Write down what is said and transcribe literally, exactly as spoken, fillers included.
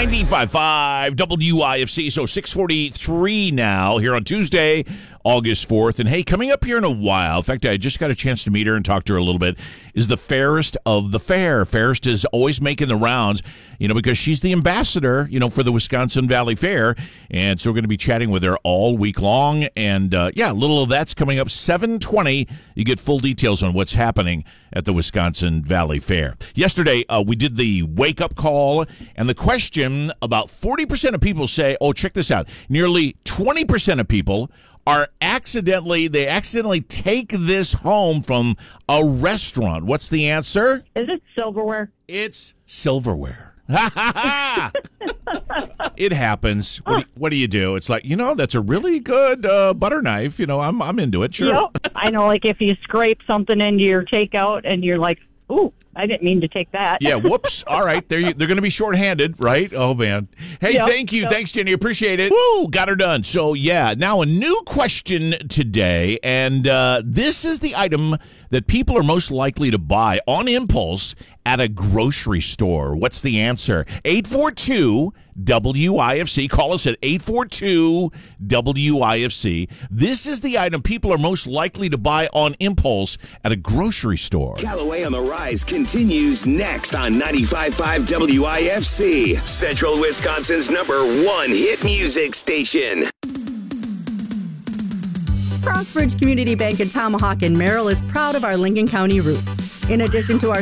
ninety-five point five W I F C. So six forty-three now here on Tuesday, August fourth. And hey, coming up here in a while, in fact, I just got a chance to meet her and talk to her a little bit, is the fairest of the fair. Fairest is always making the rounds, you know, because she's the ambassador, you know, for the Wisconsin Valley Fair. And so we're going to be chatting with her all week long. And uh, yeah, a little of that's coming up seven twenty. You get full details on what's happening at the Wisconsin Valley Fair. Yesterday, uh, we did the wake-up call, and the question, about forty percent of people say, oh, check this out, nearly twenty percent of people are accidentally, they accidentally take this home from a restaurant. What's the answer? Is it silverware? It's silverware. It happens. What do, you, what do you do? It's like, you know, that's a really good uh, butter knife. You know, I'm I'm into it. Sure. Yep. I know, like if you scrape something into your takeout and you're like, ooh, I didn't mean to take that. Yeah, whoops. All right, they're, they're going to be shorthanded, right? Oh, man. Hey, Yep, thank you. yep. Thanks, Jenny. Appreciate it. Woo, got her done. So, yeah, now a new question today, and uh, this is the item that people are most likely to buy on impulse at a grocery store. What's the answer? eight four two W I F C. Call us at eight four two W I F C. This is the item people are most likely to buy on impulse at a grocery store. Callaway on the Rise continues next on ninety-five point five W I F C, Central Wisconsin's number one hit music station. Crossbridge Community Bank in Tomahawk and Merrill is proud of our Lincoln County roots. In addition to our